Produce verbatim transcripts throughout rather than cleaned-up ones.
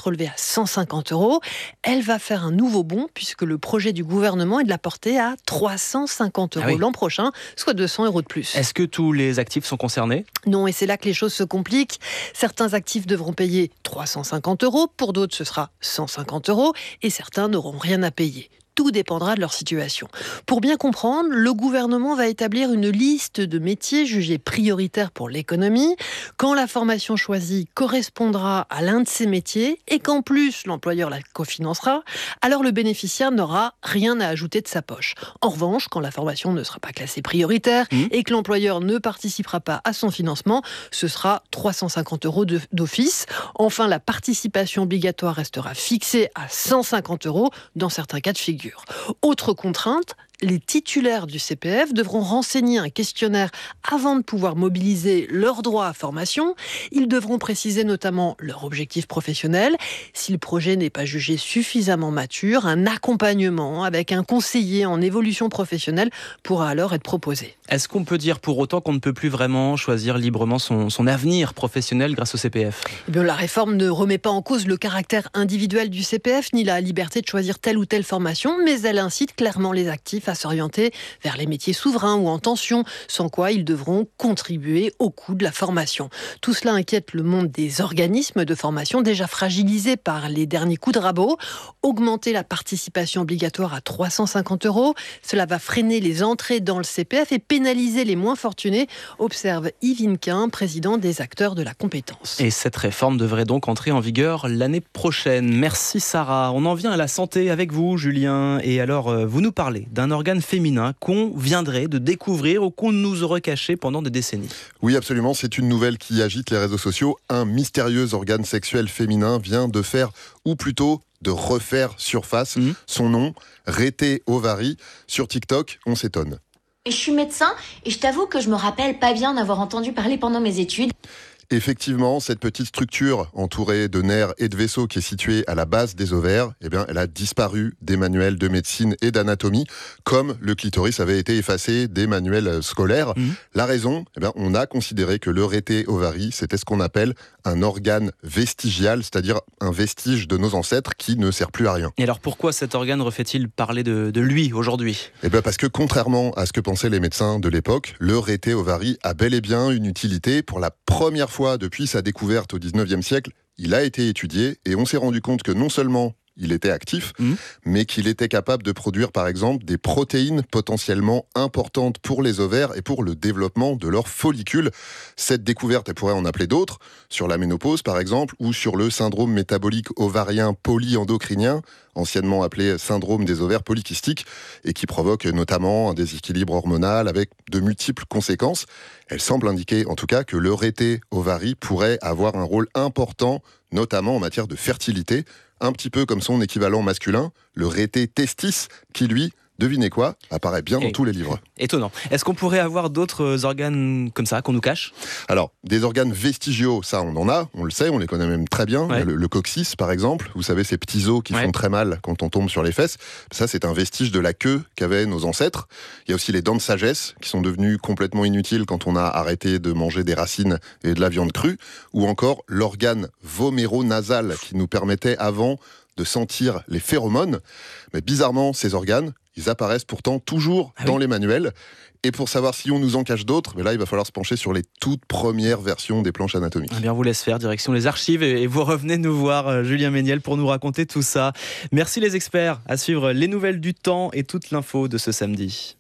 relevée à cent cinquante euros. Elle va faire un nouveau bond puisque le projet du gouvernement est de la porter à trois cent cinquante euros ah oui. l'an prochain, soit deux cents euros de plus. Est-ce que tous les actifs sont concernés ? Non, et c'est là que les choses se compliquent. Certains actifs devront payer trois cent cinquante euros, pour d'autres ce sera cent cinquante euros, et certains n'auront rien à payer. Tout dépendra de leur situation. Pour bien comprendre, le gouvernement va établir une liste de métiers jugés prioritaires pour l'économie. Quand la formation choisie correspondra à l'un de ces métiers et qu'en plus l'employeur la cofinancera, alors le bénéficiaire n'aura rien à ajouter de sa poche. En revanche, quand la formation ne sera pas classée prioritaire mmh. et que l'employeur ne participera pas à son financement, ce sera trois cent cinquante euros de, d'office. Enfin, la participation obligatoire restera fixée à cent cinquante euros dans certains cas de figure. Autre contrainte, les titulaires du C P F devront renseigner un questionnaire avant de pouvoir mobiliser leurs droits à formation. Ils devront préciser notamment leur objectif professionnel. Si le projet n'est pas jugé suffisamment mature, un accompagnement avec un conseiller en évolution professionnelle pourra alors être proposé. Est-ce qu'on peut dire pour autant qu'on ne peut plus vraiment choisir librement son, son avenir professionnel grâce au C P F ? Eh bien, la réforme ne remet pas en cause le caractère individuel du C P F ni la liberté de choisir telle ou telle formation, mais elle incite clairement les actifs à s'orienter vers les métiers souverains ou en tension, sans quoi ils devront contribuer au coût de la formation. Tout cela inquiète le monde des organismes de formation déjà fragilisés par les derniers coups de rabot. Augmenter la participation obligatoire à trois cent cinquante euros, cela va freiner les entrées dans le C P F et pénaliser les moins fortunés, observe Yves Inquin, président des acteurs de la compétence. Et cette réforme devrait donc entrer en vigueur l'année prochaine. Merci Sarah. On en vient à la santé avec vous, Julien. Et alors, vous nous parlez d'un organe féminin qu'on viendrait de découvrir ou qu'on nous aurait caché pendant des décennies. Oui, absolument. C'est une nouvelle qui agite les réseaux sociaux. Un mystérieux organe sexuel féminin vient de faire, ou plutôt de refaire surface. Mmh. Son nom, Rété Ovary. Sur TikTok, on s'étonne. Je suis médecin et je t'avoue que je me rappelle pas bien d'avoir entendu parler pendant mes études. Effectivement, cette petite structure entourée de nerfs et de vaisseaux qui est située à la base des ovaires, eh bien, elle a disparu des manuels de médecine et d'anatomie, comme le clitoris avait été effacé des manuels scolaires. Mmh. La raison, eh bien, on a considéré que le rété ovary, c'était ce qu'on appelle un organe vestigial, c'est-à-dire un vestige de nos ancêtres qui ne sert plus à rien. Et alors pourquoi cet organe refait-il parler de, de lui aujourd'hui ? Eh bien parce que contrairement à ce que pensaient les médecins de l'époque, le rété ovary a bel et bien une utilité. Pour la première fois depuis sa découverte au dix-neuvième siècle, il a été étudié et on s'est rendu compte que non seulement il était actif, mmh. mais qu'il était capable de produire par exemple des protéines potentiellement importantes pour les ovaires et pour le développement de leurs follicules. Cette découverte, elle pourrait en appeler d'autres, sur la ménopause par exemple, ou sur le syndrome métabolique ovarien polyendocrinien, anciennement appelé syndrome des ovaires polykystiques, et qui provoque notamment un déséquilibre hormonal avec de multiples conséquences. Elle semble indiquer en tout cas que le rété ovary pourrait avoir un rôle important, notamment en matière de fertilité, un petit peu comme son équivalent masculin, le rété testis, qui lui, devinez quoi, apparaît bien dans Et, tous les livres. Étonnant. Est-ce qu'on pourrait avoir d'autres organes comme ça, qu'on nous cache ? Alors, des organes vestigiaux, ça on en a, on le sait, on les connaît même très bien. Ouais. Le, le coccyx, par exemple, vous savez, ces petits os qui ouais. font très mal quand on tombe sur les fesses, ça c'est un vestige de la queue qu'avaient nos ancêtres. Il y a aussi les dents de sagesse, qui sont devenues complètement inutiles quand on a arrêté de manger des racines et de la viande crue, ou encore l'organe voméro-nasal, qui nous permettait avant de sentir les phéromones. Mais bizarrement, ces organes, ils apparaissent pourtant toujours ah dans oui. les manuels. Et pour savoir si on nous en cache d'autres, mais là, il va falloir se pencher sur les toutes premières versions des planches anatomiques. Eh bien, on vous laisse faire, direction les archives, et vous revenez nous voir, euh, Julien Méniel, pour nous raconter tout ça. Merci les experts. À suivre les nouvelles du temps et toute l'info de ce samedi.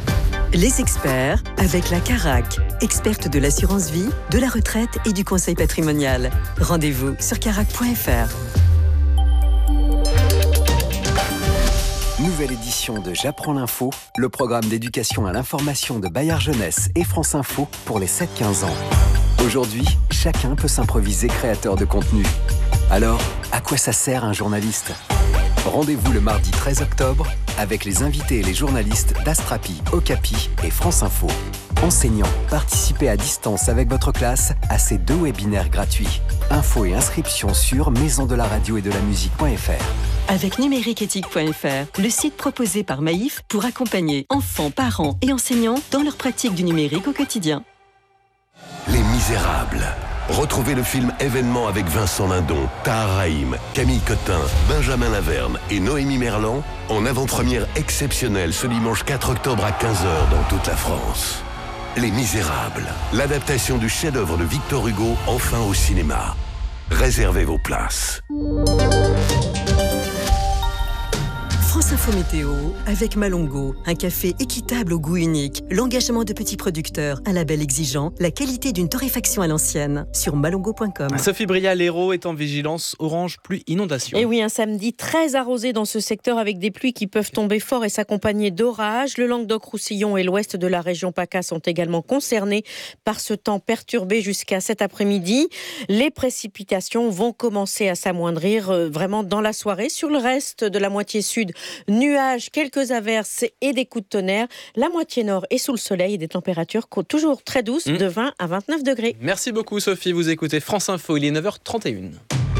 Les experts avec la Carac, experte de l'assurance vie, de la retraite et du conseil patrimonial. Rendez-vous sur carac point f r. Nouvelle édition de J'apprends l'info, le programme d'éducation à l'information de Bayard Jeunesse et France Info pour les sept quinze ans. Aujourd'hui, chacun peut s'improviser créateur de contenu. Alors, à quoi ça sert un journaliste ? Rendez-vous le mardi treize octobre avec les invités et les journalistes d'Astrapi, Okapi et France Info. Enseignants, participez à distance avec votre classe à ces deux webinaires gratuits. Infos et inscriptions sur maison de la radio et de la musique point f r. Avec numérique éthique point f r, le site proposé par Maïf pour accompagner enfants, parents et enseignants dans leur pratique du numérique au quotidien. Les Misérables, Retrouvez le film Événement avec Vincent Lindon, Tahar Rahim, Camille Cotin, Benjamin Laverne et Noémie Merlan en avant-première exceptionnelle ce dimanche quatre octobre à quinze heures dans toute la France. Les Misérables, l'adaptation du chef-d'œuvre de Victor Hugo, enfin au cinéma. Réservez vos places. France Info Météo avec Malongo, un café équitable au goût unique, l'engagement de petits producteurs, un label exigeant, la qualité d'une torréfaction à l'ancienne. Sur malongo point com. Sophie Bria, l'Hérault est en vigilance orange pluie inondation. Et oui, un samedi très arrosé dans ce secteur avec des pluies qui peuvent tomber fort et s'accompagner d'orages. Le Languedoc-Roussillon et l'ouest de la région PACA sont également concernés par ce temps perturbé jusqu'à cet après-midi. Les précipitations vont commencer à s'amoindrir vraiment dans la soirée. Sur le reste de la moitié sud, nuages, quelques averses et des coups de tonnerre. La moitié nord est sous le soleil et des températures toujours très douces, mmh. de vingt à vingt-neuf degrés. Merci beaucoup Sophie, vous écoutez France Info, il est neuf heures trente et une.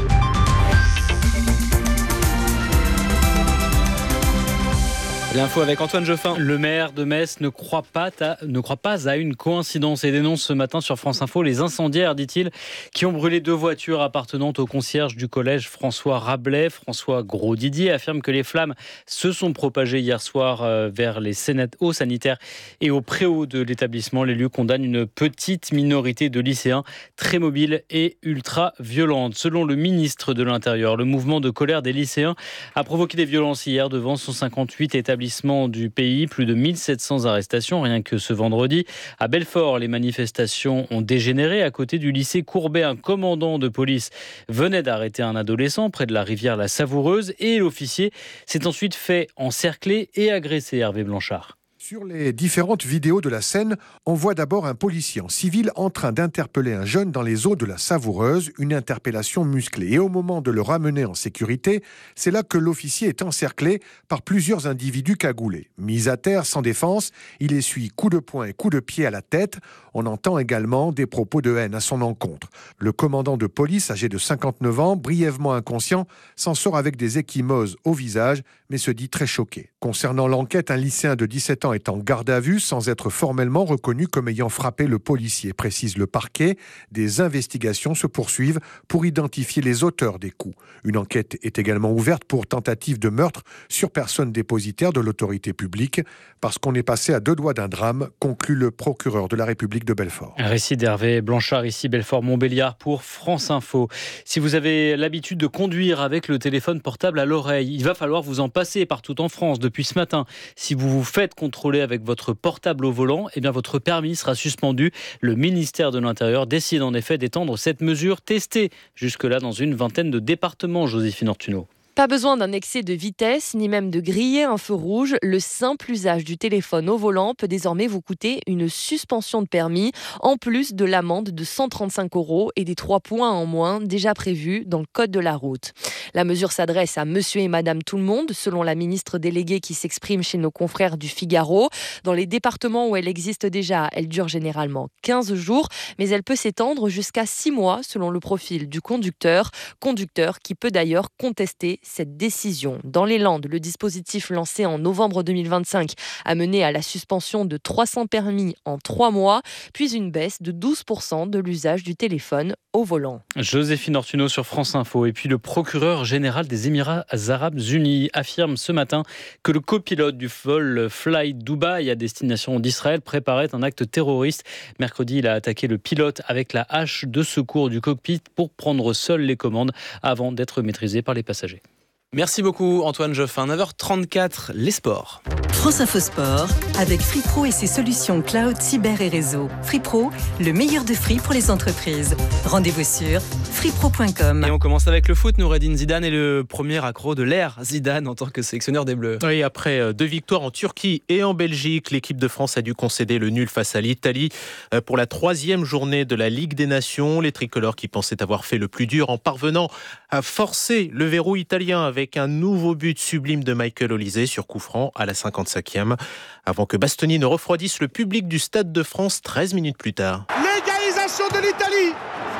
L'info avec Antoine Geoffin. Le maire de Metz ne croit pas à, ne croit pas à une coïncidence et dénonce ce matin sur France Info les incendiaires, dit-il, qui ont brûlé deux voitures appartenant au concierge du collège François Rabelais. François Gros-Didier affirme que les flammes se sont propagées hier soir vers les hauts sanitaires et au préau de l'établissement. L'élu condamne une petite minorité de lycéens très mobiles et ultra violentes. Selon le ministre de l'Intérieur, le mouvement de colère des lycéens a provoqué des violences hier devant cent cinquante-huit établissements du pays, plus de mille sept cents arrestations rien que ce vendredi. À Belfort, les manifestations ont dégénéré. À côté du lycée Courbet, un commandant de police venait d'arrêter un adolescent près de la rivière La Savoureuse et l'officier s'est ensuite fait encercler et agresser. Hervé Blanchard. Sur les différentes vidéos de la scène, on voit d'abord un policier en civil en train d'interpeller un jeune dans les eaux de la Savoureuse, une interpellation musclée. Et au moment de le ramener en sécurité, c'est là que l'officier est encerclé par plusieurs individus cagoulés. Mis à terre, sans défense, il essuie coups de poing et coups de pied à la tête. On entend également des propos de haine à son encontre. Le commandant de police, âgé de cinquante-neuf ans, brièvement inconscient, s'en sort avec des ecchymoses au visage, mais se dit très choqué. Concernant l'enquête, un lycéen de dix-sept ans est en garde à vue sans être formellement reconnu comme ayant frappé le policier, précise le parquet. Des investigations se poursuivent pour identifier les auteurs des coups. Une enquête est également ouverte pour tentative de meurtre sur personne dépositaire de l'autorité publique, parce qu'on est passé à deux doigts d'un drame, conclut le procureur de la République de Belfort. Un récit d'Hervé Blanchard, ici Belfort-Montbéliard pour France Info. Si vous avez l'habitude de conduire avec le téléphone portable à l'oreille, il va falloir vous en passer partout en France depuis ce matin. Si vous vous faites contrôler avec votre portable au volant, eh bien votre permis sera suspendu. Le ministère de l'Intérieur décide en effet d'étendre cette mesure testée jusque-là dans une vingtaine de départements, Joséphine Ortuno. Pas besoin d'un excès de vitesse, ni même de griller un feu rouge. Le simple usage du téléphone au volant peut désormais vous coûter une suspension de permis, en plus de l'amende de cent trente-cinq euros et des trois points en moins déjà prévus dans le code de la route. La mesure s'adresse à monsieur et madame tout le monde, selon la ministre déléguée qui s'exprime chez nos confrères du Figaro. Dans les départements où elle existe déjà, elle dure généralement quinze jours, mais elle peut s'étendre jusqu'à six mois selon le profil du conducteur. Conducteur qui peut d'ailleurs contester cette décision. Dans les Landes, le dispositif lancé en novembre deux mille vingt-cinq a mené à la suspension de trois cents permis en trois mois, puis une baisse de douze pour cent de l'usage du téléphone au volant. Joséphine Ortuno sur France Info. Et puis le procureur général des Émirats Arabes Unis affirme ce matin que le copilote du vol Fly Dubai à destination d'Israël préparait un acte terroriste. Mercredi, il a attaqué le pilote avec la hache de secours du cockpit pour prendre seul les commandes avant d'être maîtrisé par les passagers. Merci beaucoup Antoine Geoffin. neuf heures trente-quatre, les sports. France Info Sport, avec Free Pro et ses solutions cloud, cyber et réseau. Free Pro, le meilleur de Free pour les entreprises. Rendez-vous sur free pro point com. Et on commence avec le foot. Noureddine Zidane est le premier accro de l'ère Zidane en tant que sélectionneur des Bleus. Oui, après deux victoires en Turquie et en Belgique, l'équipe de France a dû concéder le nul face à l'Italie pour la troisième journée de la Ligue des Nations. Les tricolores qui pensaient avoir fait le plus dur en parvenant à forcer le verrou italien avec un nouveau but sublime de Michael Olise sur coup franc à la cinquante-cinquième, avant que Bastoni ne refroidisse le public du Stade de France treize minutes plus tard. L'égalisation de l'Italie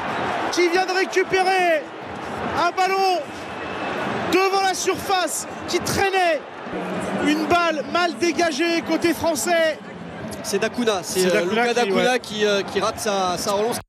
qui vient de récupérer un ballon devant la surface qui traînait. Une balle mal dégagée côté français. C'est Dacuna, c'est, c'est euh, Dacuna Luka Dacuna qui, ouais. qui, euh, qui rate sa, sa relance.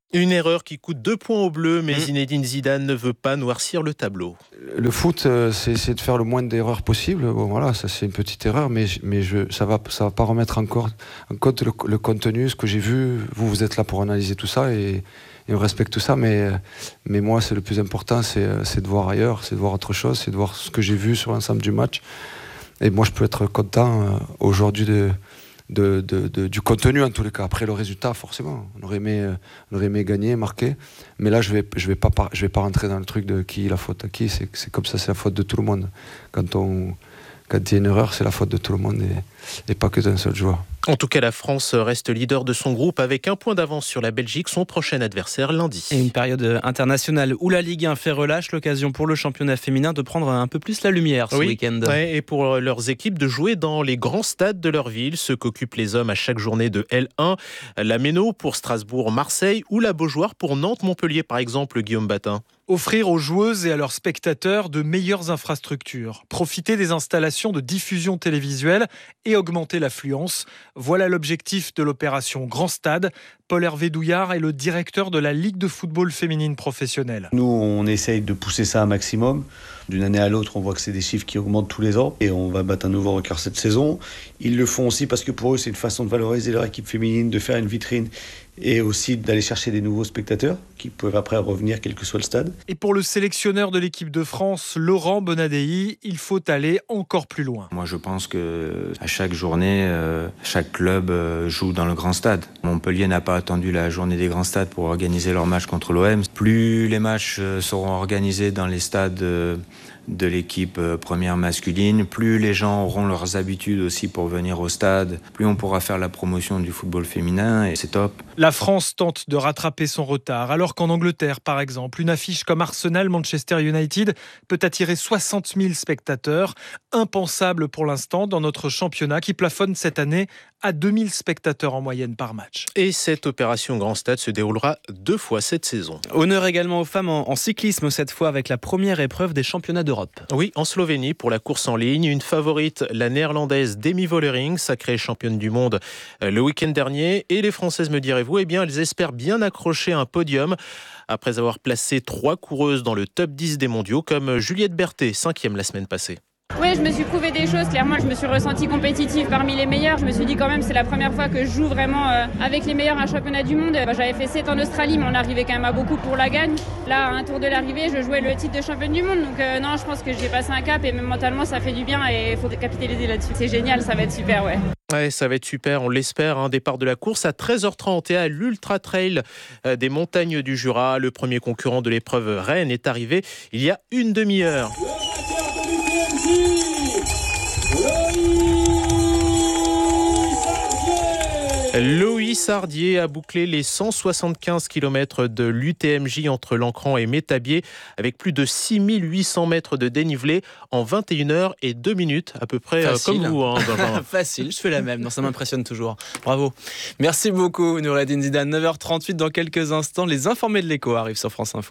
Une erreur qui coûte deux points aux Bleus, mais mmh. Zinedine Zidane ne veut pas noircir le tableau. Le foot, c'est, c'est de faire le moins d'erreurs possible. Bon, voilà, ça c'est une petite erreur, mais, mais je, ça va, ça va pas remettre encore en compte le, le contenu, ce que j'ai vu. Vous, vous êtes là pour analyser tout ça et, et on respecte tout ça, mais, mais moi, c'est le plus important, c'est, c'est de voir ailleurs, c'est de voir autre chose, c'est de voir ce que j'ai vu sur l'ensemble du match. Et moi, je peux être content euh, aujourd'hui de De, de, de, du contenu en tous les cas. Après le résultat, forcément, on aurait aimé, on aurait aimé gagner, marquer. Mais là, je vais, je vais pas, je vais pas rentrer dans le truc de qui la faute à qui. C'est, c'est comme ça, c'est la faute de tout le monde. Quand on, quand il y a une erreur, c'est la faute de tout le monde et, et pas que d'un seul joueur. En tout cas, la France reste leader de son groupe avec un point d'avance sur la Belgique, son prochain adversaire lundi. Et une période internationale où la Ligue un fait relâche, l'occasion pour le championnat féminin de prendre un peu plus la lumière ce oui, week-end. Ouais, et pour leurs équipes de jouer dans les grands stades de leur ville, ceux qu'occupent les hommes à chaque journée de L un, la Méno pour Strasbourg-Marseille ou la Beaujoire pour Nantes-Montpellier par exemple, Guillaume Batin. Offrir aux joueuses et à leurs spectateurs de meilleures infrastructures, profiter des installations de diffusion télévisuelle et augmenter l'affluence. Voilà l'objectif de l'opération Grand Stade. Paul-Hervé Douillard est le directeur de la Ligue de football féminine professionnelle. Nous, on essaye de pousser ça un maximum. D'une année à l'autre, on voit que c'est des chiffres qui augmentent tous les ans et on va battre un nouveau record cette saison. Ils le font aussi parce que pour eux, c'est une façon de valoriser leur équipe féminine, de faire une vitrine et aussi d'aller chercher des nouveaux spectateurs qui peuvent après revenir quel que soit le stade. Et pour le sélectionneur de l'équipe de France, Laurent Bonadei, il faut aller encore plus loin. Moi, je pense que à chaque journée, euh, chaque club euh, joue dans le grand stade. Montpellier n'a pas attendu la journée des grands stades pour organiser leur match contre l'O M. Plus les matchs euh, seront organisés dans les stades euh, de l'équipe première masculine, plus les gens auront leurs habitudes aussi pour venir au stade, plus on pourra faire la promotion du football féminin et c'est top. La France tente de rattraper son retard, alors qu'en Angleterre, par exemple, une affiche comme Arsenal-Manchester United peut attirer soixante mille spectateurs, impensable pour l'instant dans notre championnat qui plafonne cette année à deux mille spectateurs en moyenne par match. Et cette opération Grand Stade se déroulera deux fois cette saison. Honneur également aux femmes en, en cyclisme, cette fois avec la première épreuve des championnats d'Europe. Oui, en Slovénie, pour la course en ligne. Une favorite, la néerlandaise Demi Vollering, sacrée championne du monde le week-end dernier. Et les Françaises, me direz-vous, eh bien, elles espèrent bien accrocher un podium après avoir placé trois coureuses dans le top dix des mondiaux, comme Juliette Berthet, cinquième la semaine passée. Oui, je me suis prouvé des choses. Clairement, je me suis ressentie compétitive parmi les meilleurs. Je me suis dit quand même, c'est la première fois que je joue vraiment euh, avec les meilleurs à un championnat du monde. Bah, j'avais fait sept en Australie, mais on arrivait quand même à beaucoup pour la gagne. Là, à un tour de l'arrivée, je jouais le titre de championne du monde. Donc euh, non, je pense que j'ai passé un cap et même mentalement, ça fait du bien et il faut capitaliser là-dessus. C'est génial, ça va être super, ouais. Ouais, ça va être super, on l'espère. Un départ de la course à treize heures trente et à l'Ultra Trail des montagnes du Jura. Le premier concurrent de l'épreuve Rennes est arrivé il y a une demi-heure. Loïs Sardier a bouclé les cent soixante-quinze kilomètres de l'U T M J entre Lancran et Métabier avec plus de six mille huit cents mètres de dénivelé en vingt et une heures et deux minutes à peu près. Facile. Comme vous. Hein, Facile, je fais la même, non, ça m'impressionne toujours. Bravo. Merci beaucoup Noureddine Zidane. neuf heures trente-huit dans quelques instants, les informés de l'écho arrivent sur France Info.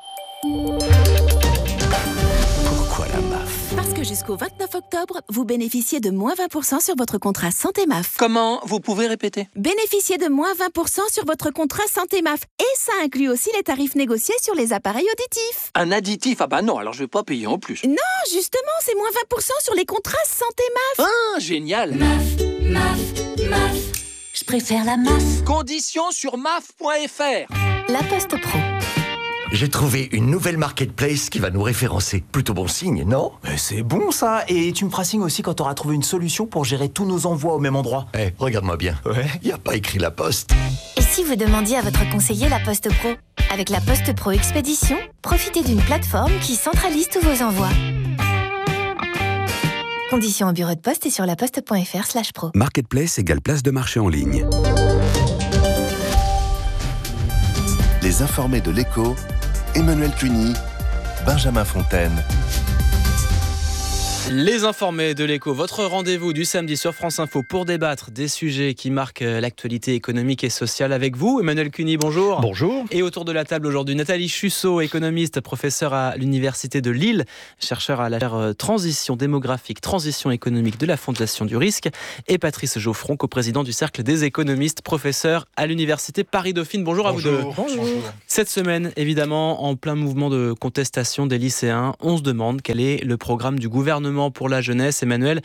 Pourquoi la M A F ? Parce que jusqu'au vingt-neuf octobre, vous bénéficiez de moins vingt pour cent sur votre contrat Santé M A F. Comment ? Vous pouvez répéter ? Bénéficiez de moins vingt pour cent sur votre contrat Santé M A F. Et ça inclut aussi les tarifs négociés sur les appareils auditifs. Un additif ? Ah bah non, alors je vais pas payer en plus. Non, justement, c'est moins vingt pour cent sur les contrats Santé M A F. Ah, génial ! M A F, M A F, M A F. Je préfère la M A F. Conditions sur M A F point F R. La Poste Pro. J'ai trouvé une nouvelle marketplace qui va nous référencer. Plutôt bon signe, non ? Mais c'est bon ça. Et tu me feras signe aussi quand tu auras trouvé une solution pour gérer tous nos envois au même endroit. Eh, hey, regarde-moi bien. Ouais. Y a pas écrit La Poste. Et si vous demandiez à votre conseiller La Poste Pro ? Avec La Poste Pro Expédition, profitez d'une plateforme qui centralise tous vos envois. Conditions au bureau de poste et sur laposte.fr slash pro. Marketplace égale place de marché en ligne. Les informés de l'écho, Emmanuel Cuny, Benjamin Fontaine. Les informés de l'écho, votre rendez-vous du samedi sur France Info pour débattre des sujets qui marquent l'actualité économique et sociale avec vous. Emmanuel Cuny, bonjour. Bonjour. Et autour de la table aujourd'hui, Nathalie Chusseau, économiste, professeure à l'Université de Lille, chercheur à la chaire Transition démographique, transition économique de la Fondation du Risque, et Patrice Geoffron, coprésident du Cercle des économistes, professeur à l'Université Paris-Dauphine. Bonjour, bonjour à vous deux. Bonjour. Bonjour. Cette semaine, évidemment, en plein mouvement de contestation des lycéens, on se demande quel est le programme du gouvernement pour la jeunesse. Emmanuel,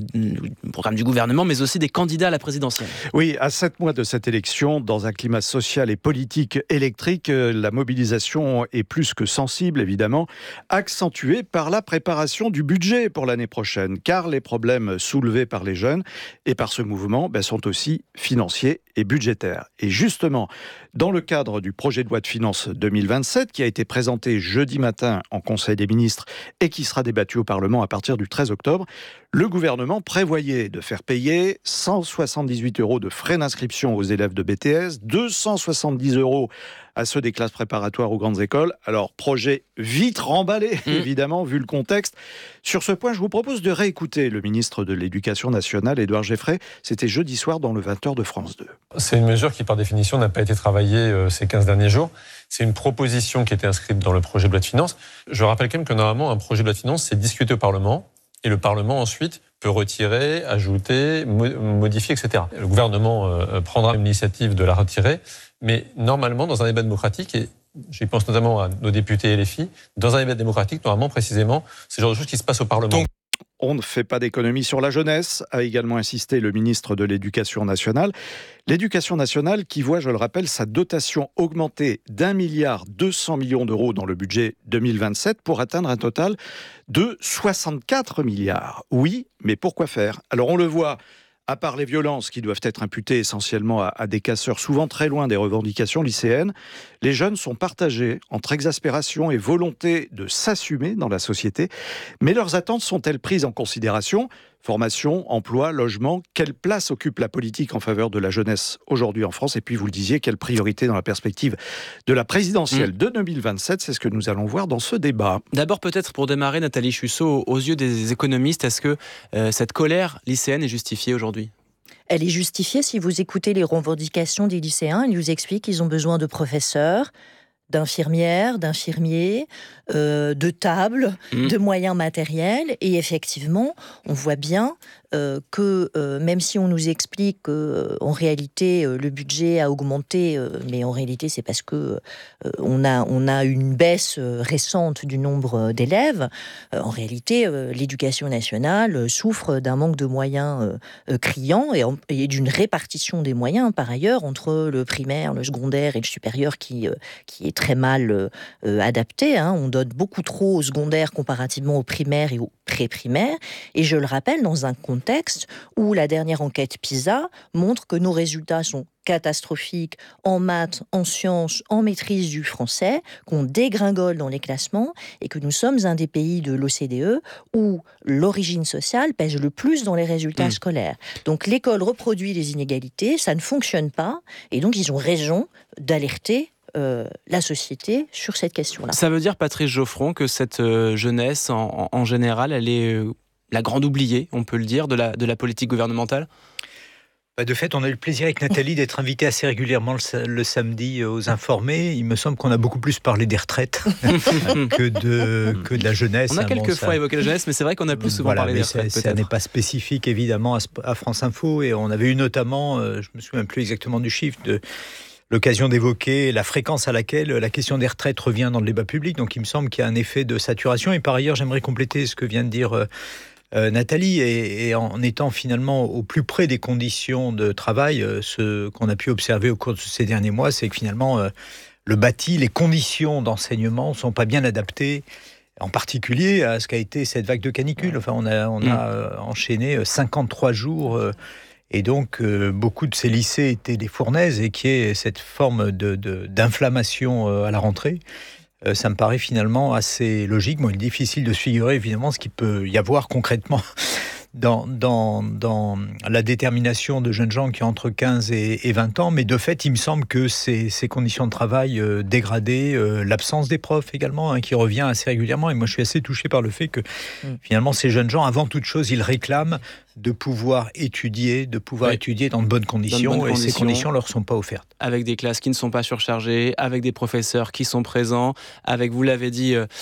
le programme du gouvernement, mais aussi des candidats à la présidentielle. Oui, à sept mois de cette élection, dans un climat social et politique électrique, la mobilisation est plus que sensible, évidemment, accentuée par la préparation du budget pour l'année prochaine, car les problèmes soulevés par les jeunes et par ce mouvement ben, sont aussi financiers et budgétaires. Et justement, dans le cadre du projet de loi de finances deux mille vingt-sept, qui a été présenté jeudi matin en Conseil des ministres et qui sera débattu au Parlement à partir du treize octobre, le gouvernement prévoyait de faire payer cent soixante-dix-huit euros de frais d'inscription aux élèves de B T S, deux cent soixante-dix euros à ceux des classes préparatoires aux grandes écoles. Alors, projet vite remballé, mmh. évidemment, vu le contexte. Sur ce point, je vous propose de réécouter le ministre de l'Éducation nationale, Édouard Geffray. C'était jeudi soir dans le vingt heures de France deux. C'est une mesure qui, par définition, n'a pas été travaillée euh, ces quinze derniers jours. C'est une proposition qui était inscrite dans le projet de loi de finances. Je rappelle quand même que, normalement, un projet de loi de finances, c'est discuté au Parlement. Et le Parlement, ensuite, peut retirer, ajouter, modifier, et cetera. Le gouvernement euh, prendra l'initiative de la retirer. Mais normalement, dans un débat démocratique, et j'y pense notamment à nos députés et les filles, dans un débat démocratique, normalement, précisément, c'est le genre de choses qui se passent au Parlement. Donc, on ne fait pas d'économie sur la jeunesse, a également insisté le ministre de l'Éducation nationale. L'éducation nationale qui voit, je le rappelle, sa dotation augmenter d'un milliard deux cents millions d'euros dans le budget deux mille vingt-sept pour atteindre un total de soixante-quatre milliards. Oui, mais pourquoi faire ? Alors on le voit, à part les violences qui doivent être imputées essentiellement à, à des casseurs souvent très loin des revendications lycéennes, les jeunes sont partagés entre exaspération et volonté de s'assumer dans la société. Mais leurs attentes sont-elles prises en considération ? Formation, emploi, logement, quelle place occupe la politique en faveur de la jeunesse aujourd'hui en France ? Et puis vous le disiez, quelle priorité dans la perspective de la présidentielle mmh. de deux mille vingt-sept ? C'est ce que nous allons voir dans ce débat. D'abord peut-être pour démarrer, Nathalie Chusseau, aux yeux des économistes, est-ce que euh, cette colère lycéenne est justifiée aujourd'hui ? Elle est justifiée si vous écoutez les revendications des lycéens. Ils nous expliquent qu'ils ont besoin de professeurs, d'infirmières, d'infirmiers, euh, de tables, mmh. de moyens matériels. Et effectivement, on voit bien euh, que euh, même si on nous explique qu'en euh, réalité, euh, le budget a augmenté, euh, mais en réalité, c'est parce que euh, on a, on a une baisse euh, récente du nombre d'élèves. Euh, en réalité, euh, l'éducation nationale euh, souffre d'un manque de moyens euh, euh, criant et, en, et d'une répartition des moyens, par ailleurs, entre le primaire, le secondaire et le supérieur qui, euh, qui est très mal euh, adapté. Hein. On donne beaucoup trop au secondaire comparativement au primaire et au pré-primaire. Et je le rappelle, dans un contexte où la dernière enquête PISA montre que nos résultats sont catastrophiques en maths, en sciences, en maîtrise du français, qu'on dégringole dans les classements et que nous sommes un des pays de l'O C D E où l'origine sociale pèse le plus dans les résultats mmh. scolaires. Donc l'école reproduit les inégalités, ça ne fonctionne pas et donc ils ont raison d'alerter Euh, la société sur cette question-là. Ça veut dire, Patrice Geoffron, que cette euh, jeunesse, en, en général, elle est euh, la grande oubliée, on peut le dire, de la, de la politique gouvernementale ? De fait, on a eu le plaisir avec Nathalie d'être invité assez régulièrement le, le samedi aux Informés. Il me semble qu'on a beaucoup plus parlé des retraites que, de, que de la jeunesse. On a quelques bon, fois ça... évoqué la jeunesse, mais c'est vrai qu'on a plus souvent voilà, parlé des retraites. Ça, ça n'est pas spécifique, évidemment, à France Info. Et on avait eu notamment, je ne me souviens plus exactement du chiffre, de l'occasion d'évoquer la fréquence à laquelle la question des retraites revient dans le débat public. Donc il me semble qu'il y a un effet de saturation. Et par ailleurs, j'aimerais compléter ce que vient de dire euh, Nathalie. Et, et en étant finalement au plus près des conditions de travail, euh, ce qu'on a pu observer au cours de ces derniers mois, c'est que finalement, euh, le bâti, les conditions d'enseignement ne sont pas bien adaptées, en particulier à ce qu'a été cette vague de canicule. Enfin, on a, on a euh, enchaîné cinquante-trois jours... Euh, Et donc, euh, beaucoup de ces lycées étaient des fournaises et qui est cette forme de, de, d'inflammation euh, à la rentrée. Euh, ça me paraît finalement assez logique. Bon, il est difficile de se figurer, évidemment, ce qu'il peut y avoir concrètement dans, dans, dans la détermination de jeunes gens qui ont entre quinze et, et vingt ans, mais de fait, il me semble que ces, ces conditions de travail euh, dégradées, euh, l'absence des profs également, hein, qui revient assez régulièrement, et moi je suis assez touché par le fait que mmh. finalement ces jeunes gens, avant toute chose, ils réclament de pouvoir étudier, de pouvoir oui. étudier dans de bonnes conditions, de bonnes et conditions, ces conditions ne leur sont pas offertes. Avec des classes qui ne sont pas surchargées, avec des professeurs qui sont présents, avec, vous l'avez dit, euh,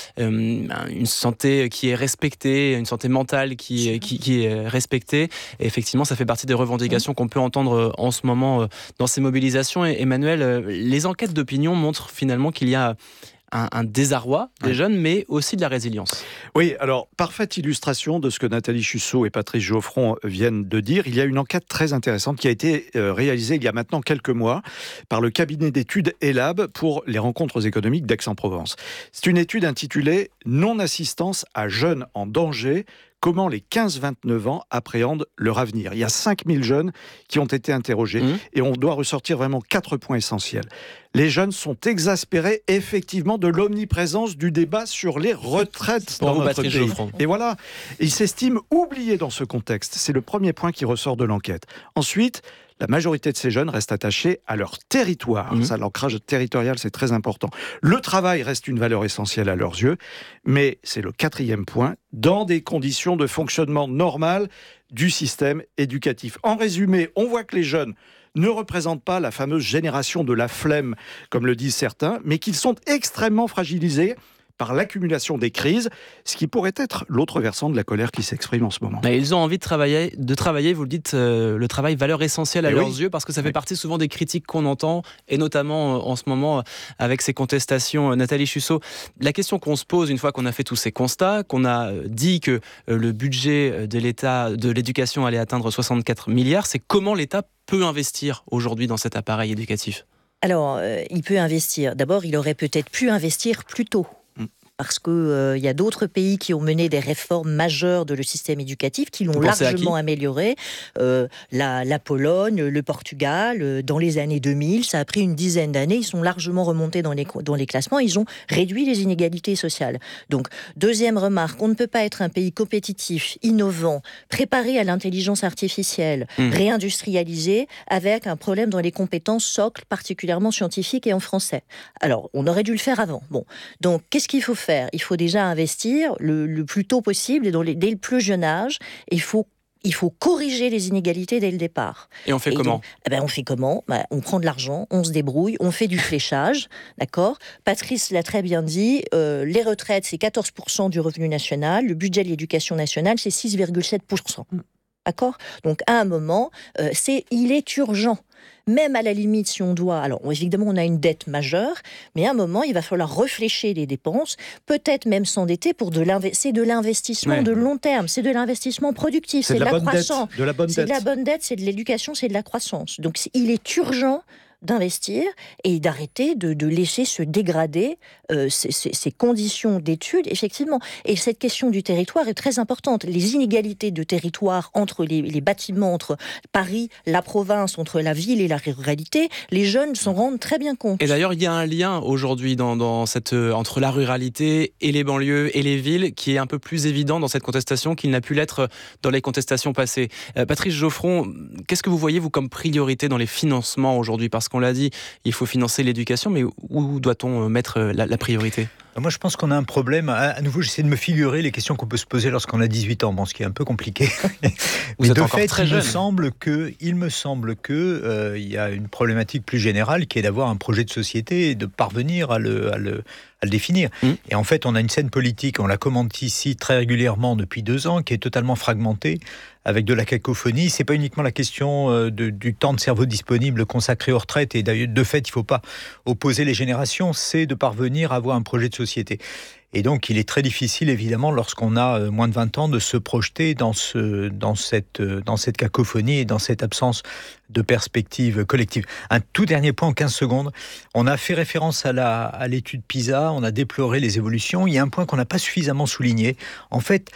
une santé qui est respectée, une santé mentale qui, qui, qui est respectée. Et effectivement, ça fait partie des revendications mmh. qu'on peut entendre en ce moment dans ces mobilisations. Et Emmanuel, les enquêtes d'opinion montrent finalement qu'il y a Un, un désarroi des ouais. jeunes, mais aussi de la résilience. Oui, alors, parfaite illustration de ce que Nathalie Chussot et Patrice Geoffron viennent de dire. Il y a une enquête très intéressante qui a été euh, réalisée il y a maintenant quelques mois par le cabinet d'études ELAB pour les rencontres économiques d'Aix-en-Provence. C'est une étude intitulée « Non-assistance à jeunes en danger ». Comment les quinze à vingt-neuf ans appréhendent leur avenir. Il y a cinq mille jeunes qui ont été interrogés mmh. et on doit ressortir vraiment quatre points essentiels. Les jeunes sont exaspérés effectivement de l'omniprésence du débat sur les retraites Pour dans vous, notre Patrice pays. Geoffron. Et voilà, ils s'estiment oubliés dans ce contexte. C'est le premier point qui ressort de l'enquête. Ensuite, la majorité de ces jeunes restent attachés à leur territoire. Mmh. Ça, l'ancrage territorial, c'est très important. Le travail reste une valeur essentielle à leurs yeux, mais c'est le quatrième point, dans des conditions de fonctionnement normal du système éducatif. En résumé, on voit que les jeunes ne représentent pas la fameuse génération de la flemme, comme le disent certains, mais qu'ils sont extrêmement fragilisés par l'accumulation des crises, ce qui pourrait être l'autre versant de la colère qui s'exprime en ce moment. Mais ils ont envie de travailler, de travailler, vous le dites, euh, le travail, valeur essentielle à et leurs oui. yeux, parce que ça fait oui. partie souvent des critiques qu'on entend, et notamment euh, en ce moment euh, avec ces contestations. Euh, Nathalie Chussot, la question qu'on se pose une fois qu'on a fait tous ces constats, qu'on a euh, dit que euh, le budget de l'État, de l'éducation allait atteindre soixante-quatre milliards, c'est comment l'État peut investir aujourd'hui dans cet appareil éducatif ? Alors, euh, il peut investir. D'abord, il aurait peut-être pu investir plus tôt. Parce qu'il euh, y a d'autres pays qui ont mené des réformes majeures de le système éducatif, qui l'ont largement amélioré. Euh, la, la Pologne, le Portugal, euh, dans les années deux mille, ça a pris une dizaine d'années. Ils sont largement remontés dans les, dans les classements. Ils ont réduit les inégalités sociales. Donc, deuxième remarque, on ne peut pas être un pays compétitif, innovant, préparé à l'intelligence artificielle, mmh. réindustrialisé, avec un problème dans les compétences socles, particulièrement scientifiques et en français. Alors, on aurait dû le faire avant. Bon, donc, qu'est-ce qu'il faut faire ? Il faut déjà investir le, le plus tôt possible et dans les, dès le plus jeune âge. Il faut, il faut corriger les inégalités dès le départ. Et on fait et comment donc, eh ben On fait comment ben, On prend de l'argent, on se débrouille, on fait du fléchage, d'accord ? Patrice l'a très bien dit, euh, les retraites, c'est quatorze pour cent du revenu national, le budget de l'éducation nationale, c'est six virgule sept pour cent. D'accord ? Donc, à un moment, euh, c'est, il est urgent. Même à la limite, si on doit... Alors, évidemment, on a une dette majeure, mais à un moment, il va falloir réfléchir les dépenses, peut-être même s'endetter pour de l'investissement. C'est de l'investissement ouais. de long terme, c'est de l'investissement productif, c'est, c'est de, de la croissance. De la bonne c'est dette. de la bonne dette, c'est de l'éducation, c'est de la croissance. Donc, il est urgent d'investir et d'arrêter de, de laisser se dégrader euh, ces, ces, ces conditions d'études, effectivement. Et cette question du territoire est très importante. Les inégalités de territoire entre les, les bâtiments, entre Paris, la province, entre la ville et la ruralité, les jeunes s'en rendent très bien compte. Et d'ailleurs, il y a un lien aujourd'hui dans, dans cette, euh, entre la ruralité et les banlieues et les villes qui est un peu plus évident dans cette contestation qu'il n'a pu l'être dans les contestations passées. Euh, Patrice Geoffron, qu'est-ce que vous voyez, vous, comme priorité dans les financements aujourd'hui ? Parce qu'on l'a dit, il faut financer l'éducation, mais où doit-on mettre la, la priorité ? Moi, je pense qu'on a un problème. À nouveau, j'essaie de me figurer les questions qu'on peut se poser lorsqu'on a dix-huit ans, bon, ce qui est un peu compliqué. Vous mais êtes de encore fait, très il jeune. me semble que, il me semble que euh, il y a une problématique plus générale qui est d'avoir un projet de société et de parvenir à le, à le, à le définir. Mmh. Et en fait, on a une scène politique, on la commente ici très régulièrement depuis deux ans, qui est totalement fragmentée, avec de la cacophonie. C'est pas uniquement la question euh, de, du temps de cerveau disponible consacré aux retraites, et d'ailleurs, de fait, il faut pas opposer les générations, c'est de parvenir à avoir un projet de société. Et donc, il est très difficile, évidemment, lorsqu'on a moins de vingt ans, de se projeter dans, ce, dans, cette, dans cette cacophonie et dans cette absence de perspective collective. Un tout dernier point en quinze secondes. On a fait référence à, la, à l'étude PISA, on a déploré les évolutions. Il y a un point qu'on n'a pas suffisamment souligné. En fait,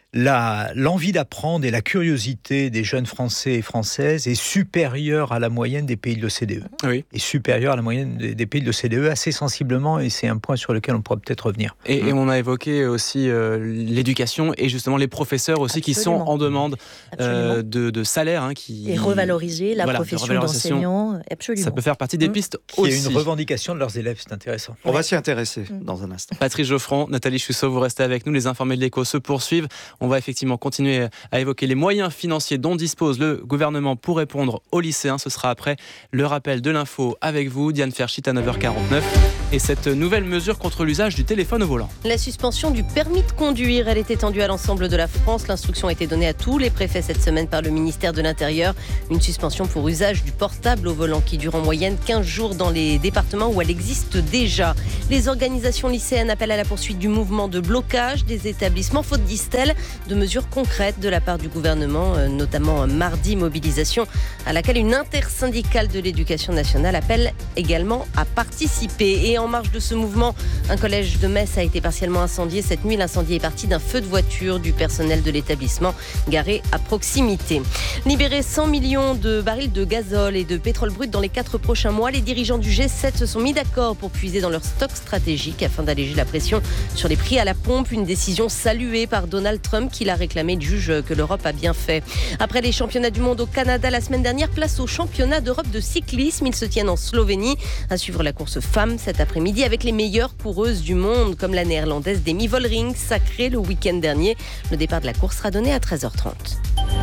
La, l'envie d'apprendre et la curiosité des jeunes Français et Françaises est supérieure à la moyenne des pays de l'O C D E. Oui. Est supérieure à la moyenne des, des pays de l'O C D E assez sensiblement, et c'est un point sur lequel on pourra peut-être revenir. Et, mmh. et on a évoqué aussi euh, l'éducation et justement les professeurs aussi Absolument. qui sont en demande euh, de, de salaire. Hein, qui... Et revaloriser la voilà, profession d'enseignant. Absolument. Ça peut faire partie des pistes qui aussi. Il y a une revendication de leurs élèves, c'est intéressant. On ouais. va s'y intéresser mmh. dans un instant. Patrice Geoffrand, Nathalie Chusseau, vous restez avec nous. Les informés de l'Écho se poursuivent. On va effectivement continuer à évoquer les moyens financiers dont dispose le gouvernement pour répondre aux lycéens. Ce sera après le rappel de l'info avec vous, Diane Ferchit à neuf heures quarante-neuf. Et cette nouvelle mesure contre l'usage du téléphone au volant. La suspension du permis de conduire, elle est étendue à l'ensemble de la France. L'instruction a été donnée à tous les préfets cette semaine par le ministère de l'Intérieur. Une suspension pour usage du portable au volant qui dure en moyenne quinze jours dans les départements où elle existe déjà. Les organisations lycéennes appellent à la poursuite du mouvement de blocage des établissements, faute, disent-elles, de mesures concrètes de la part du gouvernement, notamment mardi, mobilisation à laquelle une intersyndicale de l'éducation nationale appelle également à participer. Et en marge de ce mouvement, un collège de Metz a été partiellement incendié cette nuit. L'incendie est parti d'un feu de voiture du personnel de l'établissement garé à proximité. Libérer cent millions de barils de gazole et de pétrole brut dans les quatre prochains mois, les dirigeants du G sept se sont mis d'accord pour puiser dans leur stock stratégique afin d'alléger la pression sur les prix à la pompe. Une décision saluée par Donald Trump qui l'a réclamé, juge que l'Europe a bien fait. Après les championnats du monde au Canada la semaine dernière, place aux championnats d'Europe de cyclisme. Ils se tiennent en Slovénie. À suivre la course femme cet après-midi avec les meilleures coureuses du monde, comme la néerlandaise Demi Vollering, sacrée le week-end dernier. Le départ de la course sera donné à treize heures trente.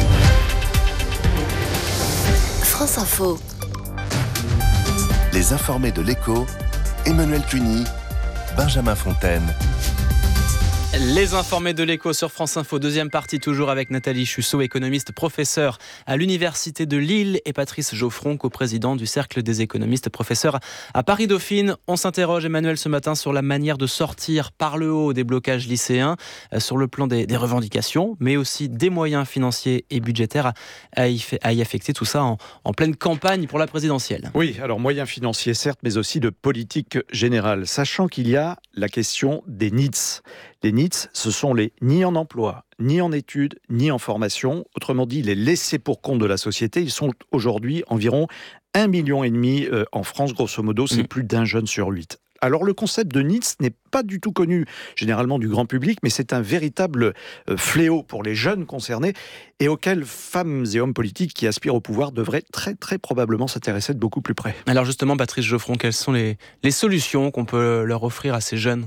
France Info. Les informés de l'Écho, Emmanuel Cuny, Benjamin Fontaine. Les informés de l'Écho sur France Info, deuxième partie toujours avec Nathalie Chusseau, économiste professeure à l'Université de Lille, et Patrice Geoffrand, coprésident du Cercle des économistes, professeur à Paris-Dauphine. On s'interroge, Emmanuel, ce matin sur la manière de sortir par le haut des blocages lycéens, sur le plan des, des revendications, mais aussi des moyens financiers et budgétaires à y, à y affecter, tout ça en, en pleine campagne pour la présidentielle. Oui, alors moyens financiers certes, mais aussi de politique générale, sachant qu'il y a la question des N I T S. Les N I T S, ce sont les ni en emploi, ni en études, ni en formation. Autrement dit, les laissés pour compte de la société. Ils sont aujourd'hui environ un million et demi en France, grosso modo. C'est mmh. plus d'un jeune sur huit. Alors le concept de N I T S n'est pas du tout connu généralement du grand public, mais c'est un véritable fléau pour les jeunes concernés et auquel femmes et hommes politiques qui aspirent au pouvoir devraient très très probablement s'intéresser de beaucoup plus près. Alors justement, Patrice Geoffrand, quelles sont les, les solutions qu'on peut leur offrir à ces jeunes ?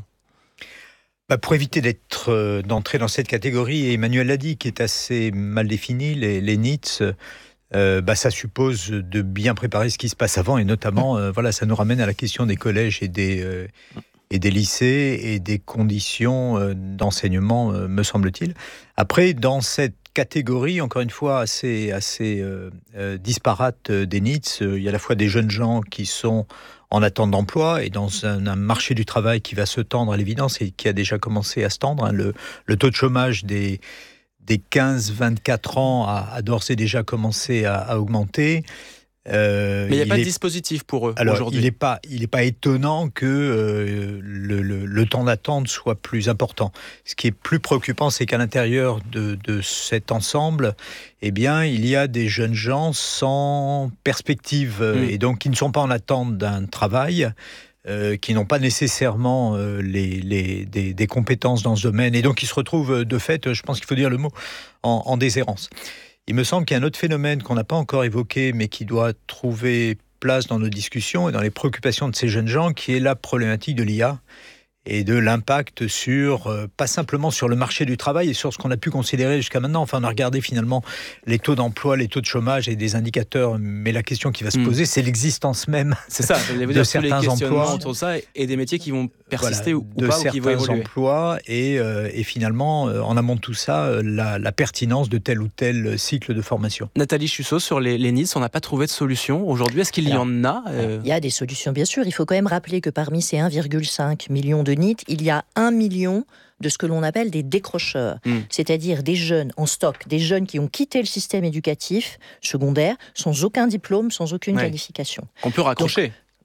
Bah pour éviter d'être, euh, d'entrer dans cette catégorie, et Emmanuel l'a dit, qui est assez mal définie, les, les N I T S, euh, bah ça suppose de bien préparer ce qui se passe avant, et notamment, euh, voilà, ça nous ramène à la question des collèges et des, euh, et des lycées et des conditions euh, d'enseignement, euh, me semble-t-il. Après, dans cette catégorie, encore une fois, assez, assez euh, euh, disparate des N I T S, euh, il y a à la fois des jeunes gens qui sont en attente d'emploi et dans un, un marché du travail qui va se tendre à l'évidence et qui a déjà commencé à se tendre. Hein. Le, le taux de chômage des, des quinze vingt-quatre ans a, a d'ores et déjà commencé à, à augmenter. Euh, Mais il n'y a pas est... de dispositif pour eux Alors, aujourd'hui. Il n'est pas, il n'est pas étonnant que euh, le, le, le temps d'attente soit plus important. Ce qui est plus préoccupant, c'est qu'à l'intérieur de, de cet ensemble, eh bien, il y a des jeunes gens sans perspective mmh. et donc qui ne sont pas en attente d'un travail. Euh, qui n'ont pas nécessairement euh, les, les, des, des compétences dans ce domaine et donc qui se retrouvent de fait, je pense qu'il faut dire le mot, en, en déshérence. Il me semble qu'il y a un autre phénomène qu'on n'a pas encore évoqué, mais qui doit trouver place dans nos discussions et dans les préoccupations de ces jeunes gens, qui est la problématique de l'I A et de l'impact sur, euh, pas simplement sur le marché du travail et sur ce qu'on a pu considérer jusqu'à maintenant. Enfin, on a regardé finalement les taux d'emploi, les taux de chômage et des indicateurs, mais la question qui va se poser, mmh. c'est l'existence même c'est ça, de certains emplois. Autour de ça et des métiers qui vont persister voilà, ou de pas, ou qui vont évoluer. Certains emplois et, euh, et finalement, euh, en amont de tout ça, euh, la, la pertinence de tel ou tel cycle de formation. Nathalie Chusseau, sur les, les N I T S, on n'a pas trouvé de solution. Aujourd'hui, est-ce qu'il y en a euh... Il y a des solutions, bien sûr. Il faut quand même rappeler que parmi ces un virgule cinq million de N I T, il y a un million de ce que l'on appelle des décrocheurs, mmh. c'est-à-dire des jeunes en stock, des jeunes qui ont quitté le système éducatif secondaire sans aucun diplôme, sans aucune ouais. qualification. On peut raccrocher. Donc,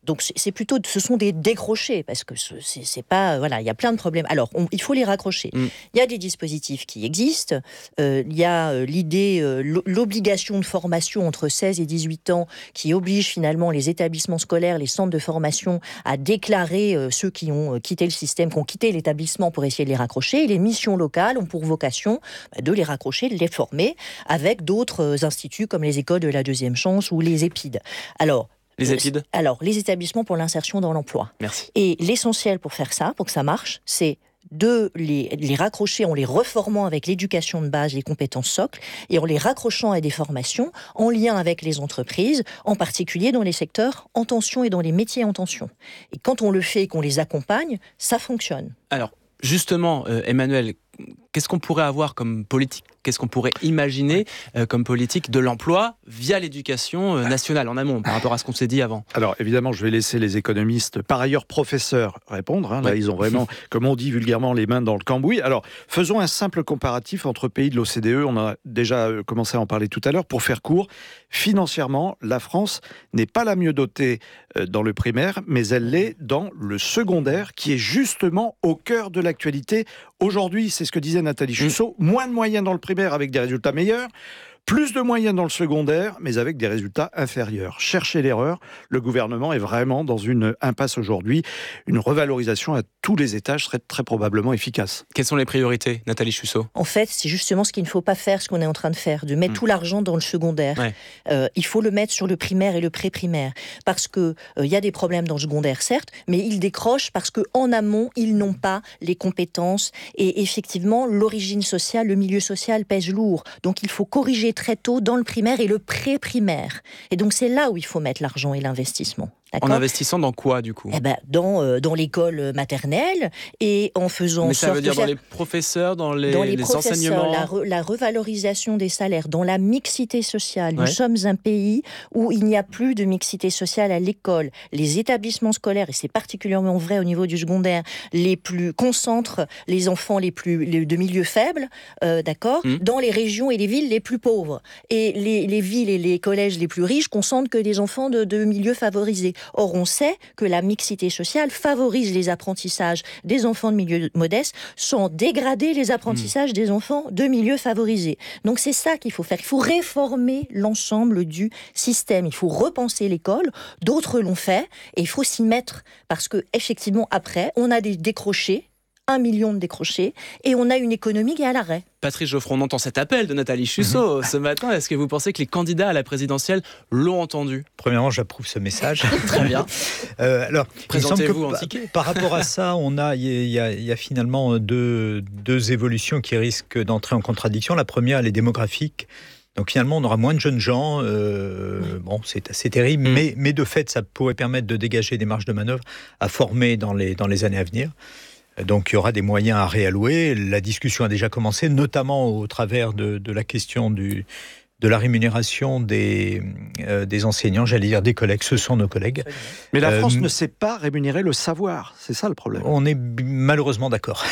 donc c'est, c'est plutôt, ce sont des décrochés, parce que ce, c'est, c'est pas, voilà, il y a plein de problèmes. Alors, on, il faut les raccrocher. Mm. Il y a des dispositifs qui existent. Euh, il y a euh, l'idée, euh, l'obligation de formation entre seize et dix-huit ans, qui oblige finalement les établissements scolaires, les centres de formation à déclarer euh, ceux qui ont quitté le système, qui ont quitté l'établissement pour essayer de les raccrocher. Et les missions locales ont pour vocation bah, de les raccrocher, de les former avec d'autres instituts comme les écoles de la deuxième chance ou les EPID. Alors, les EPID ? Alors, les établissements pour l'insertion dans l'emploi. Merci. Et l'essentiel pour faire ça, pour que ça marche, c'est de les, les raccrocher en les reformant avec l'éducation de base, les compétences socles, et en les raccrochant à des formations en lien avec les entreprises, en particulier dans les secteurs en tension et dans les métiers en tension. Et quand on le fait et qu'on les accompagne, ça fonctionne. Alors, justement, euh, Emmanuel, qu'est-ce qu'on pourrait avoir comme politique ? Qu'est-ce qu'on pourrait imaginer euh, comme politique de l'emploi via l'éducation euh, nationale en amont, par rapport à ce qu'on s'est dit avant ? Alors, évidemment, je vais laisser les économistes, par ailleurs professeurs, répondre. Hein. Là, ouais. Ils ont vraiment, comme on dit vulgairement, les mains dans le cambouis. Alors, faisons un simple comparatif entre pays de l'O C D E. On a déjà commencé à en parler tout à l'heure. Pour faire court, financièrement, la France n'est pas la mieux dotée euh, dans le primaire, mais elle l'est dans le secondaire, qui est justement au cœur de l'actualité. Aujourd'hui, c'est ce que disait Nathalie Chusseau, mmh. moins de moyens dans le primaire avec des résultats meilleurs, plus de moyens dans le secondaire, mais avec des résultats inférieurs. Cherchez l'erreur, le gouvernement est vraiment dans une impasse aujourd'hui. Une revalorisation à tous les étages serait très probablement efficace. Quelles sont les priorités, Nathalie Chusseau ? En fait, c'est justement ce qu'il ne faut pas faire, ce qu'on est en train de faire, de mettre mmh. tout l'argent dans le secondaire. Ouais. Euh, il faut le mettre sur le primaire et le pré-primaire, parce qu'il euh, y a des problèmes dans le secondaire, certes, mais ils décrochent parce qu'en amont, ils n'ont pas les compétences. Et effectivement, l'origine sociale, le milieu social pèse lourd. Donc il faut corriger très tôt dans le primaire et le pré-primaire. Et donc c'est là où il faut mettre l'argent et l'investissement. D'accord. En investissant dans quoi, du coup ? Eh ben, dans, euh, dans l'école maternelle et en faisant... Mais ça sorte veut dire de dans faire... les professeurs, dans les, dans les, les professeurs, enseignements la, re, la revalorisation des salaires, dans la mixité sociale. Ouais. Nous sommes un pays où il n'y a plus de mixité sociale à l'école. Les établissements scolaires, et c'est particulièrement vrai au niveau du secondaire, les plus concentrent les enfants les plus les, de milieux faibles, euh, d'accord, mmh. dans les régions et les villes les plus pauvres. Et les, les villes et les collèges les plus riches concentrent que des enfants de, de milieux favorisés. Or, on sait que la mixité sociale favorise les apprentissages des enfants de milieux modestes sans dégrader les apprentissages mmh. des enfants de milieux favorisés. Donc c'est ça qu'il faut faire. Il faut réformer l'ensemble du système. Il faut repenser l'école. D'autres l'ont fait et il faut s'y mettre parce que effectivement après, on a des décrochés, un million de décrochés, et on a une économie qui est à l'arrêt. Patrice Geoffron, on entend cet appel de Nathalie Chusseau mmh. ce matin. Est-ce que vous pensez que les candidats à la présidentielle l'ont entendu ? Premièrement, j'approuve ce message. Très bien. euh, alors, présentez-vous en ticket. Par rapport à ça, on a, il y, a, il y a finalement deux, deux évolutions qui risquent d'entrer en contradiction. La première, elle est démographique. Donc finalement, on aura moins de jeunes gens. Euh, mmh. Bon, c'est assez terrible, mmh. mais, mais de fait, ça pourrait permettre de dégager des marges de manœuvre à former dans les, dans les années à venir. Donc il y aura des moyens à réallouer. La discussion a déjà commencé, notamment au travers de, de la question du, de la rémunération des, euh, des enseignants, j'allais dire des collègues, ce sont nos collègues. Mais la France euh, ne sait pas rémunérer le savoir, c'est ça le problème. On est malheureusement d'accord.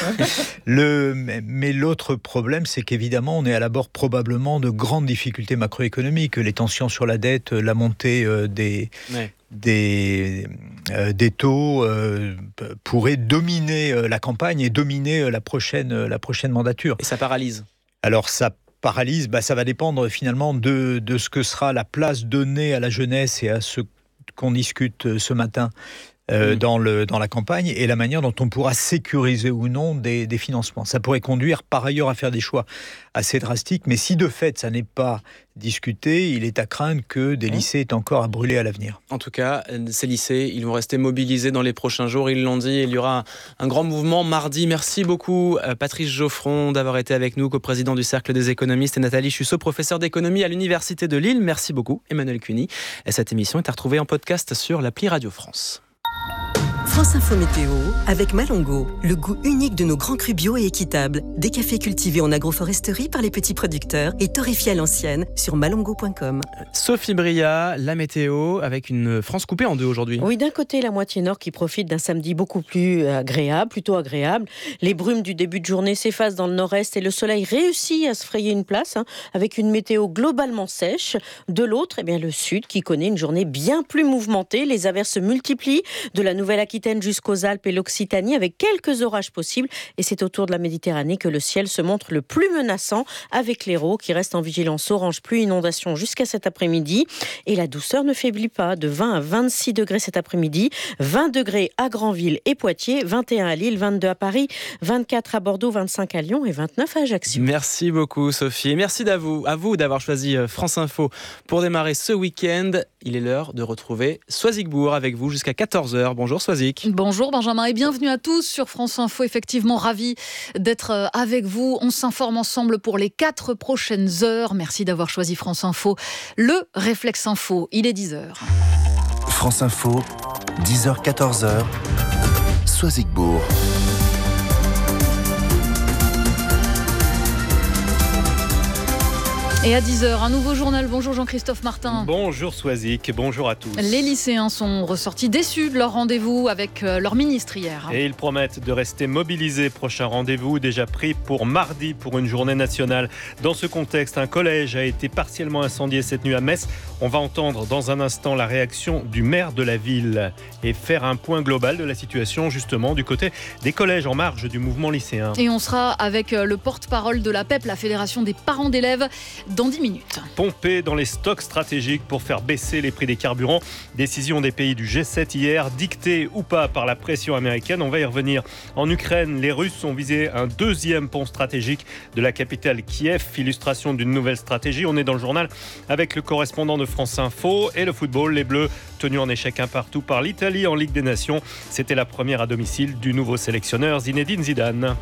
le, mais l'autre problème, c'est qu'évidemment, on est à l'abord probablement de grandes difficultés macroéconomiques, les tensions sur la dette, la montée euh, des... Ouais. Des, euh, des taux euh, pourraient dominer euh, la campagne et dominer euh, la, prochaine, euh, la prochaine mandature. Et ça paralyse. Alors ça paralyse, bah, ça va dépendre finalement de, de ce que sera la place donnée à la jeunesse et à ce qu'on discute ce matin euh, mmh. dans, le, dans la campagne et la manière dont on pourra sécuriser ou non des, des financements. Ça pourrait conduire par ailleurs à faire des choix assez drastiques, mais si de fait ça n'est pas discuté, il est à craindre que des lycées aient encore à brûler à l'avenir. En tout cas, ces lycées, ils vont rester mobilisés dans les prochains jours, ils l'ont dit, il y aura un, un grand mouvement mardi. Merci beaucoup Patrice Geoffron d'avoir été avec nous, coprésident du Cercle des économistes, et Nathalie Chusseau, professeure d'économie à l'Université de Lille. Merci beaucoup Emmanuel Cuny. Et cette émission est à retrouver en podcast sur l'appli Radio France. France Info Météo, avec Malongo, le goût unique de nos grands crus bio et équitables. Des cafés cultivés en agroforesterie par les petits producteurs et torréfiés à l'ancienne sur malongo point com. Sophie Bria, la météo, avec une France coupée en deux aujourd'hui. Oui, d'un côté, la moitié nord qui profite d'un samedi beaucoup plus agréable, plutôt agréable. Les brumes du début de journée s'effacent dans le nord-est et le soleil réussit à se frayer une place, hein, avec une météo globalement sèche. De l'autre, eh bien, le sud qui connaît une journée bien plus mouvementée. Les averses se multiplient de la Nouvelle-Aquitaine jusqu'aux Alpes et l'Occitanie, avec quelques orages possibles. Et c'est autour de la Méditerranée que le ciel se montre le plus menaçant, avec l'Hérault qui reste en vigilance orange pluie inondation jusqu'à cet après-midi. Et la douceur ne faiblit pas, de vingt à vingt-six degrés cet après-midi, vingt degrés à Granville et Poitiers, vingt et un à Lille, vingt-deux à Paris, vingt-quatre à Bordeaux, vingt-cinq à Lyon et vingt-neuf à Ajaccio. Merci beaucoup Sophie, et merci à vous, à vous d'avoir choisi France Info pour démarrer ce week-end. Il est l'heure de retrouver Soisic Bourg avec vous jusqu'à quatorze heures. Bonjour Soisic. Bonjour Benjamin et bienvenue à tous sur France Info. Effectivement, ravi d'être avec vous. On s'informe ensemble pour les quatre prochaines heures. Merci d'avoir choisi France Info. Le Réflexe Info, il est dix heures. France Info, dix heures quatorze heures, Soisic Bourg. Et à dix heures, un nouveau journal. Bonjour Jean-Christophe Martin. Bonjour Soisic, bonjour à tous. Les lycéens sont ressortis déçus de leur rendez-vous avec leur ministre hier. Et ils promettent de rester mobilisés. Prochain rendez-vous déjà pris pour mardi pour une journée nationale. Dans ce contexte, un collège a été partiellement incendié cette nuit à Metz. On va entendre dans un instant la réaction du maire de la ville et faire un point global de la situation justement du côté des collèges en marge du mouvement lycéen. Et on sera avec le porte-parole de la P E P, la Fédération des parents d'élèves, dans dix minutes. Pomper dans les stocks stratégiques pour faire baisser les prix des carburants. Décision des pays du G sept hier, dictée ou pas par la pression américaine. On va y revenir. En Ukraine, les Russes ont visé un deuxième pont stratégique de la capitale Kiev. Illustration d'une nouvelle stratégie. On est dans le journal avec le correspondant de France Info et le football. Les Bleus tenus en échec un partout par l'Italie en Ligue des Nations. C'était la première à domicile du nouveau sélectionneur Zinedine Zidane.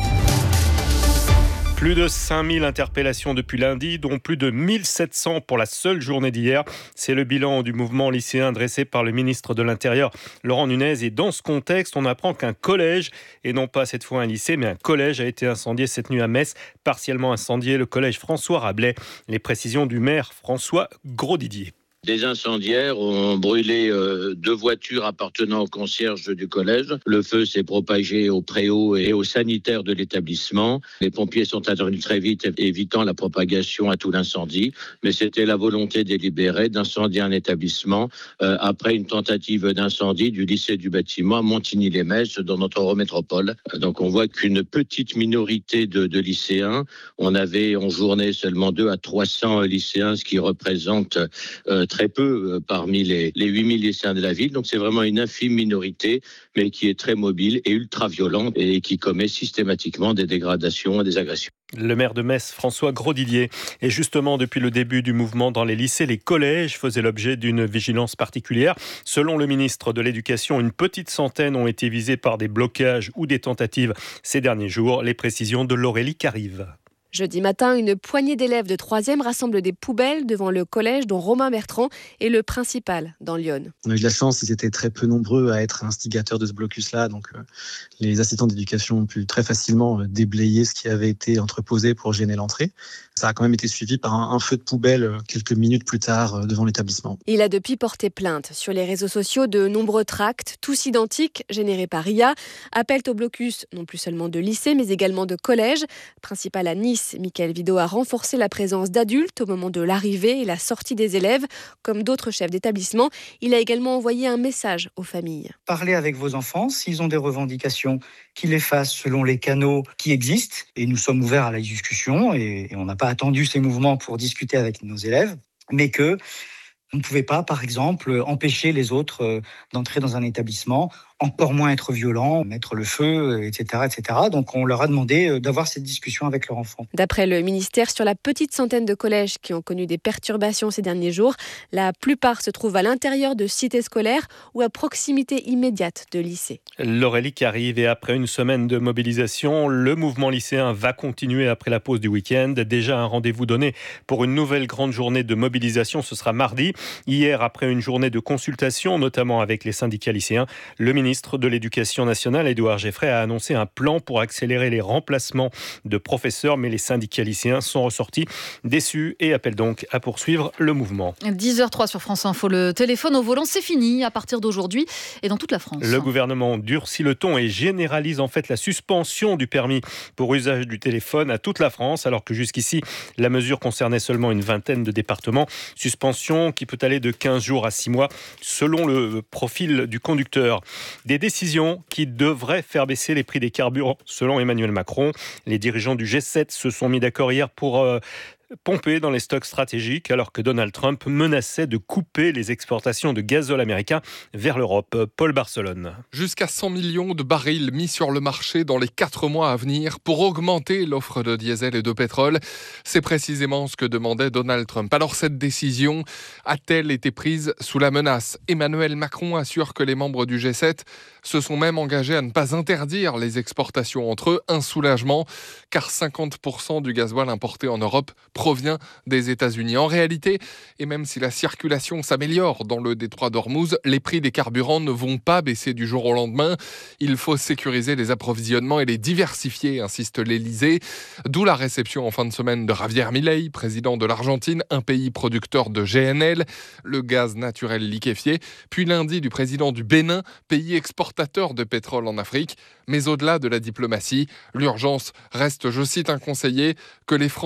Plus de cinq mille interpellations depuis lundi, dont plus de mille sept cents pour la seule journée d'hier. C'est le bilan du mouvement lycéen dressé par le ministre de l'Intérieur, Laurent Nunez. Et dans ce contexte, on apprend qu'un collège, et non pas cette fois un lycée, mais un collège a été incendié cette nuit à Metz. Partiellement incendié, le collège François Rabelais. Les précisions du maire François Grosdidier. Des incendiaires ont brûlé euh, deux voitures appartenant au concierge du collège. Le feu s'est propagé au préau et aux sanitaires de l'établissement. Les pompiers sont intervenus très vite, évitant la propagation à tout l'incendie. Mais c'était la volonté délibérée d'incendier un établissement euh, après une tentative d'incendie du lycée du bâtiment à Montigny-les-Metz dans notre Eurométropole. Donc on voit qu'une petite minorité de, de lycéens, on avait en journée seulement deux à trois cents lycéens, ce qui représente euh, très peu parmi les, les huit mille lycéens de la ville. Donc c'est vraiment une infime minorité, mais qui est très mobile et ultra violente et qui commet systématiquement des dégradations et des agressions. Le maire de Metz, François Grosdidier. Et justement, depuis le début du mouvement dans les lycées, les collèges faisaient l'objet d'une vigilance particulière. Selon le ministre de l'Éducation, une petite centaine ont été visés par des blocages ou des tentatives ces derniers jours. Les précisions de Laurélie Carive. Jeudi matin, une poignée d'élèves de troisième rassemble des poubelles devant le collège dont Romain Bertrand est le principal dans Lyon. On a eu de la chance, ils étaient très peu nombreux à être instigateurs de ce blocus-là. Donc euh, les assistants d'éducation ont pu très facilement euh, déblayer ce qui avait été entreposé pour gêner l'entrée. Ça a quand même été suivi par un, un feu de poubelle euh, quelques minutes plus tard euh, devant l'établissement. Il a depuis porté plainte. Sur les réseaux sociaux, de nombreux tracts, tous identiques, générés par I A, appellent au blocus non plus seulement de lycées, mais également de collèges. Principal à Nice, Michael Vidot a renforcé la présence d'adultes au moment de l'arrivée et la sortie des élèves. Comme d'autres chefs d'établissement, il a également envoyé un message aux familles. Parlez avec vos enfants, s'ils ont des revendications, qu'ils les fassent selon les canaux qui existent. Et nous sommes ouverts à la discussion et, et on n'a pas attendu ces mouvements pour discuter avec nos élèves, mais que on ne pouvait pas, par exemple, empêcher les autres d'entrer dans un établissement, encore moins être violent, mettre le feu, et cetera, et cetera. Donc on leur a demandé d'avoir cette discussion avec leurs enfants. D'après le ministère, sur la petite centaine de collèges qui ont connu des perturbations ces derniers jours, la plupart se trouvent à l'intérieur de cités scolaires ou à proximité immédiate de lycées. L'Aurélie qui arrive et après une semaine de mobilisation, le mouvement lycéen va continuer après la pause du week-end. Déjà un rendez-vous donné pour une nouvelle grande journée de mobilisation, ce sera mardi. Hier, après une journée de consultation, notamment avec les syndicats lycéens, le ministère ministre de l'Éducation nationale, Édouard Geffray, a annoncé un plan pour accélérer les remplacements de professeurs, mais les syndicats lycéens sont ressortis déçus et appellent donc à poursuivre le mouvement. dix heures trois sur France Info, le téléphone au volant, c'est fini à partir d'aujourd'hui et dans toute la France. Le gouvernement durcit le ton et généralise en fait la suspension du permis pour usage du téléphone à toute la France, alors que jusqu'ici, la mesure concernait seulement une vingtaine de départements. Suspension qui peut aller de quinze jours à six mois selon le profil du conducteur. Des décisions qui devraient faire baisser les prix des carburants selon Emmanuel Macron. Les dirigeants du G sept se sont mis d'accord hier pour euh, pomper dans les stocks stratégiques alors que Donald Trump menaçait de couper les exportations de gazole américain vers l'Europe. Paul Barcelone. Jusqu'à cent millions de barils mis sur le marché dans les quatre mois à venir pour augmenter l'offre de diesel et de pétrole. C'est précisément ce que demandait Donald Trump. Alors cette décision a-t-elle été prise sous la menace ? Emmanuel Macron assure que les membres du G sept se sont même engagés à ne pas interdire les exportations entre eux. Un soulagement, car cinquante pour cent du gasoil importé en Europe provient des États-Unis. En réalité, et même si la circulation s'améliore dans le détroit d'Ormuz, les prix des carburants ne vont pas baisser du jour au lendemain. Il faut sécuriser les approvisionnements et les diversifier, insiste l'Élysée. D'où la réception en fin de semaine de Javier Milei, président de l'Argentine, un pays producteur de G N L, le gaz naturel liquéfié, puis lundi du président du Bénin, pays exportateur de pétrole en Afrique. Mais au-delà de la diplomatie, l'urgence reste, je cite un conseiller, que les Français